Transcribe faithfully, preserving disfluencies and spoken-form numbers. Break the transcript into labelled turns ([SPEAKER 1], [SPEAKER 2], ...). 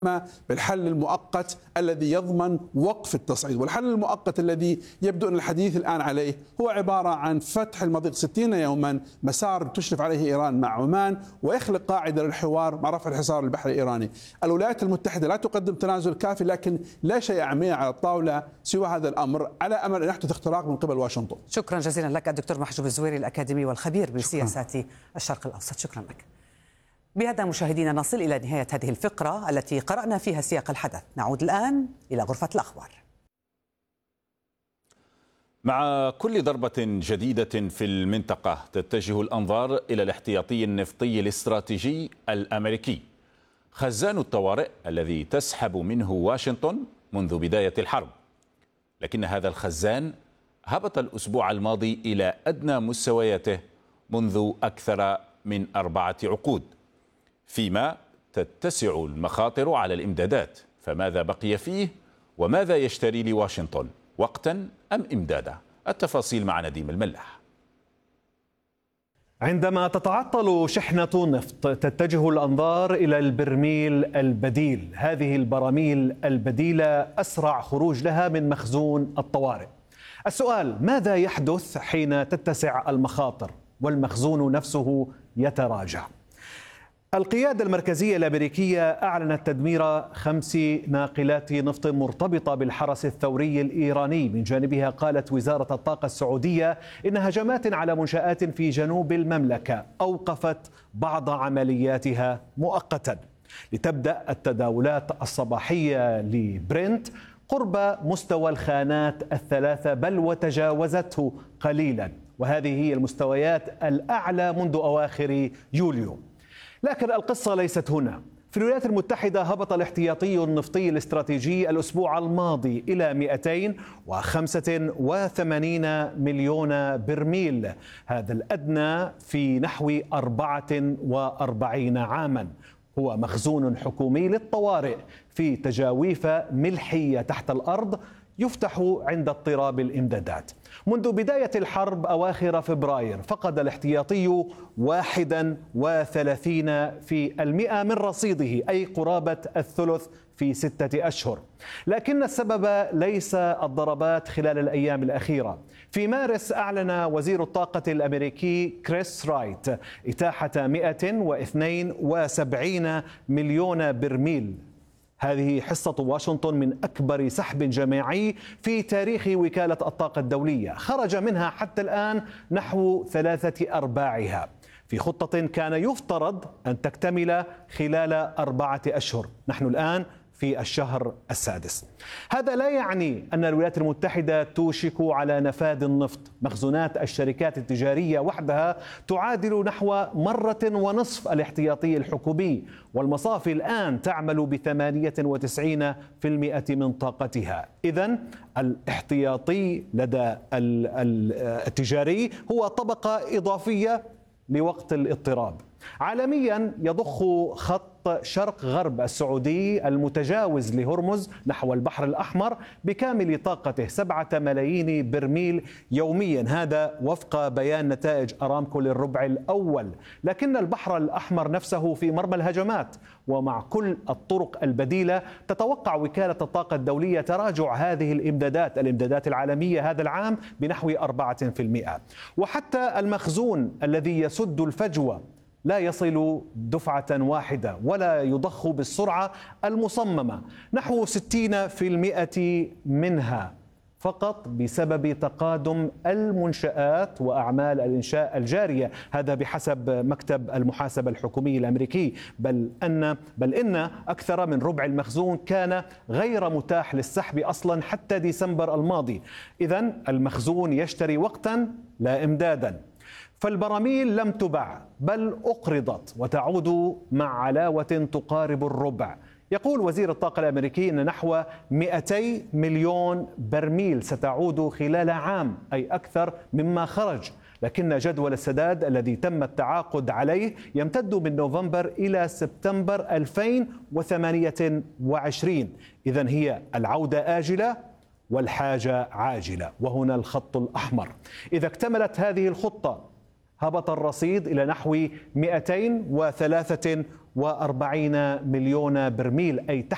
[SPEAKER 1] بالحل المؤقت الذي يضمن وقف التصعيد. والحل المؤقت الذي يبدو أن الحديث الآن عليه هو عبارة عن فتح المضيق ستين يوما، مسار تشرف عليه إيران مع عمان، ويخلق قاعدة للحوار مع رفع الحصار البحري الإيراني. الولايات المتحدة لا تقدم تنازل كافي، لكن لا شيء عميق على الطاولة سوى هذا الأمر، على أمل أن يحدث اختراق من قبل واشنطن.
[SPEAKER 2] شكرا جزيلا لك الدكتور محجوب الزويري الأكاديمي والخبير بسياسات الشرق الأوسط. شكرا لك. بهذا مشاهدينا نصل إلى نهاية هذه الفقرة التي قرأنا فيها سياق الحدث. نعود الآن إلى غرفة الأخبار.
[SPEAKER 3] مع كل ضربة جديدة في المنطقة تتجه الأنظار إلى الاحتياطي النفطي الاستراتيجي الأمريكي، خزان الطوارئ الذي تسحب منه واشنطن منذ بداية الحرب. لكن هذا الخزان هبط الأسبوع الماضي إلى أدنى مستوياته منذ أكثر من أربعة عقود، فيما تتسع المخاطر على الإمدادات. فماذا بقي فيه وماذا يشتري لواشنطن، وقتا أم إمدادا؟ التفاصيل مع نديم الملاح.
[SPEAKER 4] عندما تتعطل شحنة نفط تتجه الأنظار إلى البرميل البديل. هذه البراميل البديلة أسرع خروج لها من مخزون الطوارئ. السؤال: ماذا يحدث حين تتسع المخاطر والمخزون نفسه يتراجع؟ القيادة المركزية الأمريكية أعلنت تدمير خمس ناقلات نفط مرتبطة بالحرس الثوري الإيراني. من جانبها قالت وزارة الطاقة السعودية إن هجمات على منشآت في جنوب المملكة أوقفت بعض عملياتها مؤقتا، لتبدأ التداولات الصباحية لبرنت قرب مستوى الخانات الثلاثة، بل وتجاوزته قليلا، وهذه هي المستويات الأعلى منذ أواخر يوليو. لكن القصة ليست هنا. في الولايات المتحدة هبط الاحتياطي النفطي الاستراتيجي الأسبوع الماضي إلى مئتين وخمسة وثمانين مليون برميل، هذا الأدنى في نحو أربعة وأربعين عاما. هو مخزون حكومي للطوارئ في تجاويف ملحية تحت الأرض يفتح عند اضطراب الإمدادات. منذ بداية الحرب أواخر فبراير فقد الاحتياطي واحدا وثلاثين في المئة من رصيده، أي قرابة الثلث في ستة أشهر. لكن السبب ليس الضربات خلال الأيام الأخيرة. في مارس أعلن وزير الطاقة الأمريكي كريس رايت إتاحة مئة واثنين وسبعين مليون برميل. هذه حصة واشنطن من أكبر سحب جماعي في تاريخ وكالة الطاقة الدولية، خرج منها حتى الآن نحو ثلاثة أرباعها في خطة كان يفترض أن تكتمل خلال أربعة أشهر. نحن الآن في الشهر السادس. هذا لا يعني أن الولايات المتحدة توشك على نفاذ النفط. مخزونات الشركات التجارية وحدها تعادل نحو مرة ونصف الاحتياطي الحكومي، والمصافي الآن تعمل بثمانية وتسعين في المئة من طاقتها. إذن الاحتياطي لدى التجاري هو طبقة إضافية لوقت الاضطراب. عالميا يضخ خط شرق غرب السعودي المتجاوز لهرمز نحو البحر الأحمر بكامل طاقته سبعة ملايين برميل يوميا، هذا وفق بيان نتائج أرامكو للربع الأول. لكن البحر الأحمر نفسه في مرمى الهجمات، ومع كل الطرق البديلة تتوقع وكالة الطاقة الدولية تراجع هذه الإمدادات الإمدادات العالمية هذا العام بنحو أربعة في المئة. وحتى المخزون الذي يسد الفجوة لا يصل دفعة واحدة ولا يضخ بالسرعة المصممة، نحو ستين في المئة منها فقط بسبب تقادم المنشآت وأعمال الإنشاء الجارية. هذا بحسب مكتب المحاسبة الحكومي الأمريكي. بل أن بل إن أكثر من ربع المخزون كان غير متاح للسحب أصلا حتى ديسمبر الماضي. إذن المخزون يشتري وقتا لا إمدادا. فالبراميل لم تباع بل أقرضت وتعود مع علاوة تقارب الربع. يقول وزير الطاقة الأمريكي أن نحو مئتي مليون برميل ستعود خلال عام، أي أكثر مما خرج. لكن جدول السداد الذي تم التعاقد عليه يمتد من نوفمبر إلى سبتمبر ألفين وثمانية وعشرين. إذن هي العودة آجلة والحاجة عاجلة، وهنا الخط الأحمر. إذا اكتملت هذه الخطة هبط الرصيد إلى نحو مئتين وثلاثة وأربعين مليون برميل، أي تحت